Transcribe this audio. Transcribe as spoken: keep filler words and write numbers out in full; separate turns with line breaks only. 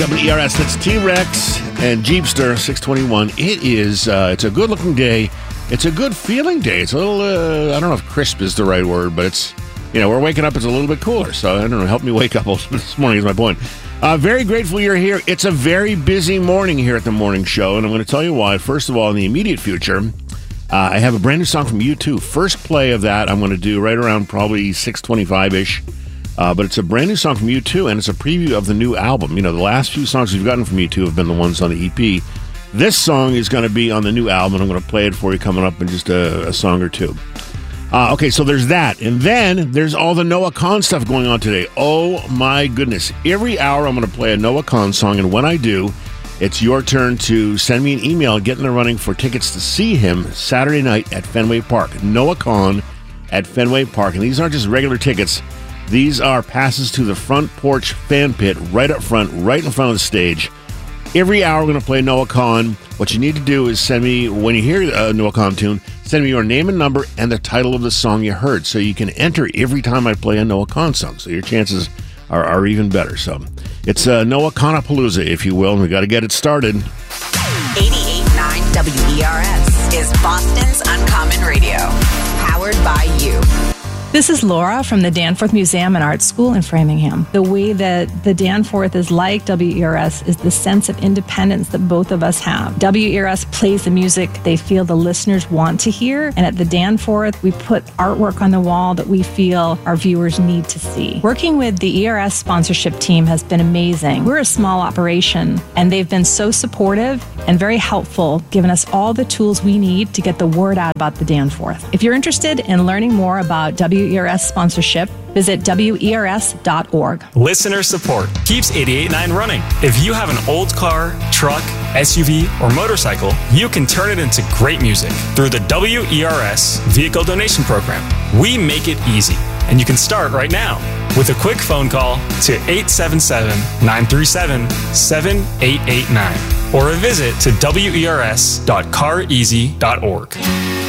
W E R S, that's T-Rex and Jeepster six twenty-one. It is, uh, it's a good-looking day. It's a good feeling day. It's a little, uh, I don't know if crisp is the right word, but it's, you know, we're waking up, it's a little bit cooler. So, I don't know, help me wake up this morning is my point. Uh, very grateful you're here. It's a very busy morning here at the morning show, and I'm going to tell you why. First of all, in the immediate future, uh, I have a brand new song from U two. First play of that I'm going to do right around probably six twenty-five-ish. Uh, but it's a brand new song from U two, and it's a preview of the new album. You know, the last few songs we've gotten from U two have been the ones on the E P. This song is going to be on the new album. I'm going to play it for you coming up in just a, a song or two. Uh, okay, so there's that. And then there's all the Noah Kahan stuff going on today. Oh, my goodness. Every hour I'm going to play a Noah Kahan song, and when I do, it's your turn to send me an email, get in the running for tickets to see him Saturday night at Fenway Park. Noah Kahan at Fenway Park. And these aren't just regular tickets. These are passes to the front porch fan pit right up front, right in front of the stage. Every hour we're going to play Noah Kahan. What you need to do is send me, when you hear a Noah Kahan tune, send me your name and number and the title of the song you heard. So you can enter every time I play a Noah Kahan song. So your chances are, are even better. So it's uh, Noah Kahan-a-palooza, if you will, and we got to get it started.
eighty-eight point nine W E R S is Boston's Uncommon Radio, powered by you.
This is Laura from the Danforth Museum and Art School in Framingham. The way that the Danforth is like W E R S is the sense of independence that both of us have. W E R S plays the music they feel the listeners want to hear, and at the Danforth, we put artwork on the wall that we feel our viewers need to see. Working with the E R S sponsorship team has been amazing. We're a small operation, and they've been so supportive and very helpful, giving us all the tools we need to get the word out about the Danforth. If you're interested in learning more about W E R S sponsorship, visit W E R S dot org.
Listener support keeps eighty-eight point nine running. If you have an old car, truck, S U V, or motorcycle, you can turn it into great music through the W E R S Vehicle Donation Program. We make it easy, and you can start right now with a quick phone call to eight seven seven, nine three seven, seven eight eight nine or a visit to W E R S dot car easy dot org.